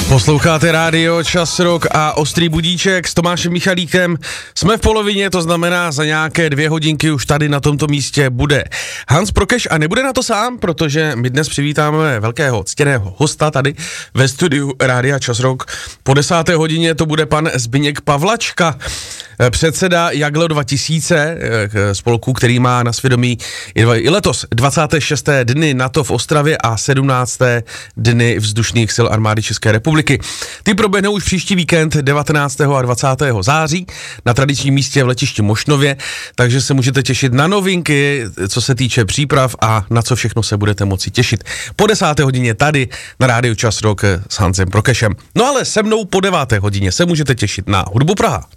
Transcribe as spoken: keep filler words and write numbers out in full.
Posloucháte rádio Čas Rock a Ostrý budíček s Tomášem Michalíkem. Jsme v polovině, to znamená za nějaké dvě hodinky už tady na tomto místě bude Hans Prokeš a nebude na to sám, protože my dnes přivítáme velkého ctěného hosta tady ve studiu rádia Čas Rock. Po desáté hodině to bude pan Zbyněk Pavlačka, předseda Jaglo dva tisíce, spolku, který má na svědomí i letos dvacáté šesté dny NATO v Ostravě a sedmnácté dny vzdušných sil armády České republiky. Ty proběhnou už příští víkend devatenáctého a dvacátého září na tradičním místě v letišti Mošnově, takže se můžete těšit na novinky, co se týče příprav a na co všechno se budete moci těšit. Po desáté hodině tady na rádiu Čas Rock s Hansem Prokešem. No ale se mnou po deváté hodině se můžete těšit na Hudbu Praha.